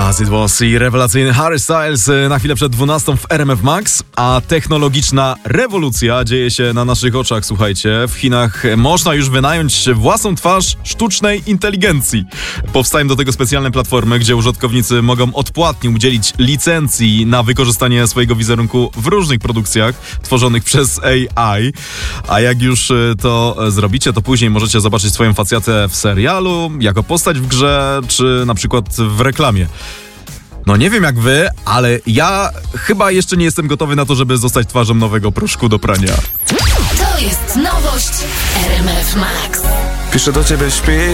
As It Was i rewelacyjny Harry Styles na chwilę przed 12 w RMF Max, a technologiczna rewolucja dzieje się na naszych oczach, słuchajcie. W Chinach można już wynająć własną twarz sztucznej inteligencji. Powstają do tego specjalne platformy, gdzie użytkownicy mogą odpłatnie udzielić licencji na wykorzystanie swojego wizerunku w różnych produkcjach tworzonych przez AI. A jak już to zrobicie, to później możecie zobaczyć swoją facjatę w serialu, jako postać w grze, czy na przykład w reklamie. No nie wiem jak wy, ale ja chyba jeszcze nie jestem gotowy na to, żeby zostać twarzą nowego proszku do prania. To jest nowość RMF Max. Piszę do ciebie, śpi.